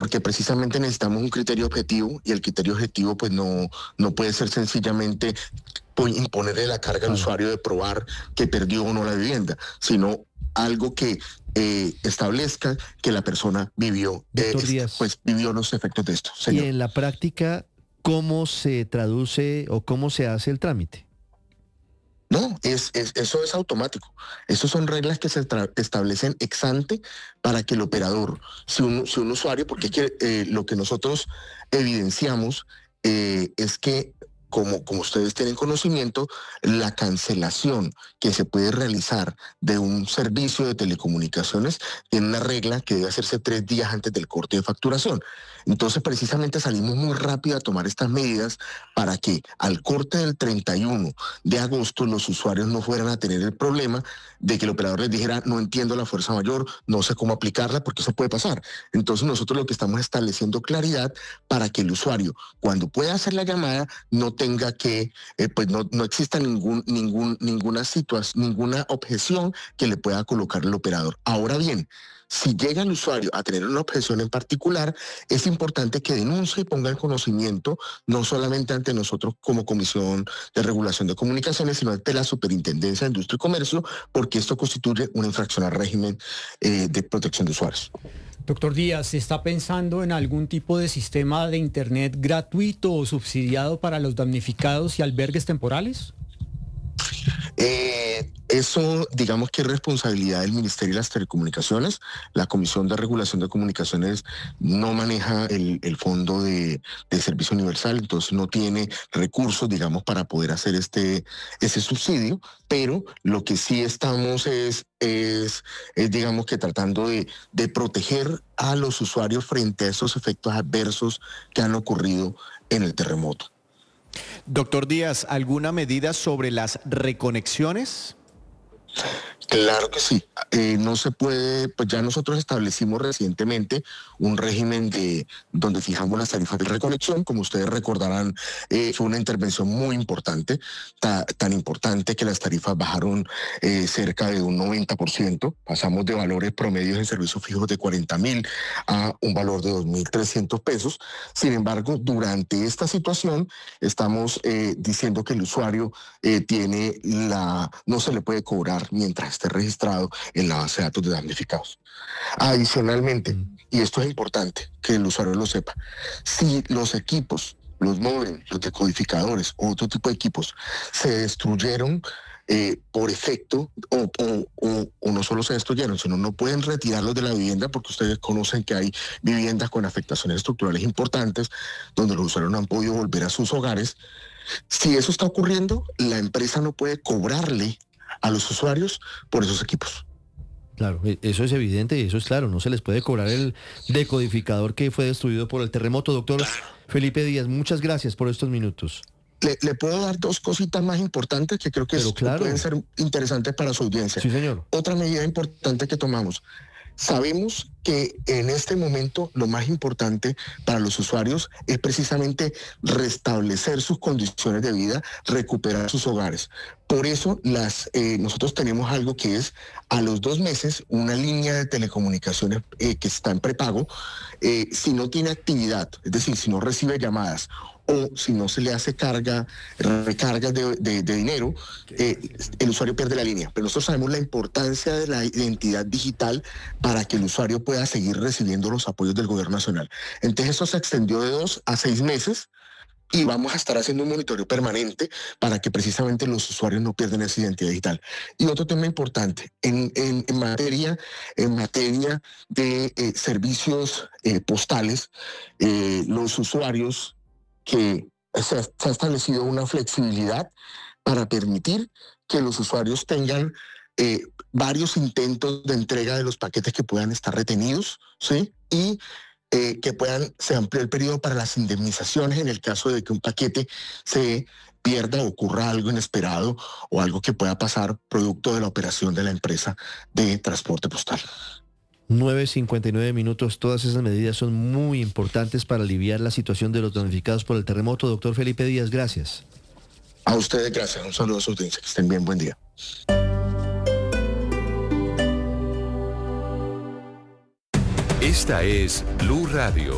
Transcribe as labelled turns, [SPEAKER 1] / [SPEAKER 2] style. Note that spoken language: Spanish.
[SPEAKER 1] porque precisamente necesitamos un criterio objetivo y el criterio objetivo pues no puede ser sencillamente imponerle la carga al usuario de probar que perdió o no la vivienda, sino algo que establezca que la persona vivió,
[SPEAKER 2] Doctor Díaz,
[SPEAKER 1] pues vivió los efectos de esto.
[SPEAKER 2] y
[SPEAKER 1] Señor.
[SPEAKER 2] en la práctica, ¿cómo se traduce o cómo se hace el trámite?
[SPEAKER 1] No, eso es automático. Esas son reglas que se establecen ex ante para que el operador, si un usuario, porque es que lo que nosotros evidenciamos es que, como ustedes tienen conocimiento, la cancelación que se puede realizar de un servicio de telecomunicaciones tiene una regla que debe hacerse 3 días antes del corte de facturación. Entonces, precisamente salimos muy rápido a tomar estas medidas para que al corte del 31 de agosto los usuarios no fueran a tener el problema de que el operador les dijera: no entiendo la fuerza mayor, no sé cómo aplicarla, porque eso puede pasar. Entonces, nosotros lo que estamos estableciendo claridad para que el usuario, cuando pueda hacer la llamada, no tenga que, pues no exista ninguna situación, ninguna objeción que le pueda colocar el operador. Ahora bien, si llega el usuario a tener una objeción en particular, es importante que denuncie y ponga en conocimiento, no solamente ante nosotros como Comisión de Regulación de Comunicaciones, sino ante la Superintendencia de Industria y Comercio, porque esto constituye una infracción al régimen de protección de usuarios.
[SPEAKER 3] Doctor Díaz, ¿se está pensando en algún tipo de sistema de Internet gratuito o subsidiado para los damnificados y albergues temporales?
[SPEAKER 1] Eso, digamos que es responsabilidad del Ministerio de las Telecomunicaciones. La Comisión de Regulación de Comunicaciones no maneja el fondo de servicio universal, entonces no tiene recursos, digamos, para poder hacer ese subsidio, pero lo que sí estamos es digamos que tratando de proteger a los usuarios frente a esos efectos adversos que han ocurrido en el terremoto.
[SPEAKER 4] Doctor Díaz, ¿alguna medida sobre las reconexiones?
[SPEAKER 1] Claro que sí. No se puede, pues ya nosotros establecimos recientemente un régimen donde fijamos las tarifas de reconexión. Como ustedes recordarán, fue una intervención muy importante, tan importante que las tarifas bajaron cerca de un 90%. Pasamos de valores promedios en servicios fijos de 40.000 a un valor de 2.300 pesos. Sin embargo, durante esta situación estamos diciendo que el usuario no se le puede cobrar mientras esté registrado en la base de datos de damnificados. Adicionalmente, y esto es importante que el usuario lo sepa, si los equipos, los módems, los decodificadores o otro tipo de equipos se destruyeron por efecto o no solo se destruyeron, sino no pueden retirarlos de la vivienda, porque ustedes conocen que hay viviendas con afectaciones estructurales importantes donde los usuarios no han podido volver a sus hogares. Si eso está ocurriendo, la empresa no puede cobrarle a los usuarios por esos equipos.
[SPEAKER 2] Claro, eso es evidente y eso es claro, no se les puede cobrar el decodificador que fue destruido por el terremoto. Doctor Felipe Díaz, muchas gracias por estos minutos.
[SPEAKER 1] Le puedo dar 2 cositas más importantes que creo que pueden ser interesantes para su audiencia.
[SPEAKER 2] Sí, señor.
[SPEAKER 1] Otra medida importante que tomamos. Sabemos que en este momento lo más importante para los usuarios es precisamente restablecer sus condiciones de vida, recuperar sus hogares. Por eso nosotros tenemos algo que es a los 2 meses una línea de telecomunicaciones que está en prepago. Si no tiene actividad, es decir, si no recibe llamadas o si no se le hace recargas de dinero, el usuario pierde la línea. Pero nosotros sabemos la importancia de la identidad digital para que el usuario pueda seguir recibiendo los apoyos del gobierno nacional. Entonces eso se extendió de 2 a 6 meses y vamos a estar haciendo un monitoreo permanente para que precisamente los usuarios no pierdan esa identidad digital. Y otro tema importante, en materia de servicios postales, los usuarios que se ha establecido una flexibilidad para permitir que los usuarios tengan varios intentos de entrega de los paquetes que puedan estar retenidos, ¿sí? Y que se amplíe el periodo para las indemnizaciones en el caso de que un paquete se pierda o ocurra algo inesperado o algo que pueda pasar producto de la operación de la empresa de transporte postal.
[SPEAKER 2] 9:59 minutos. Todas esas medidas son muy importantes para aliviar la situación de los damnificados por el terremoto. Doctor Felipe Díaz, gracias.
[SPEAKER 1] A ustedes gracias. Un saludo a su audiencia. Que estén bien. Buen día.
[SPEAKER 5] Esta es Blue Radio.